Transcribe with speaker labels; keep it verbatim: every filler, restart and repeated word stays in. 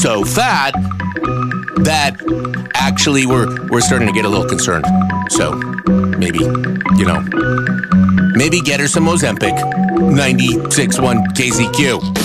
Speaker 1: so fat that actually we're we're starting to get a little concerned. So maybe, you know, maybe get her some Ozempic. ninety-six point one K Z Q.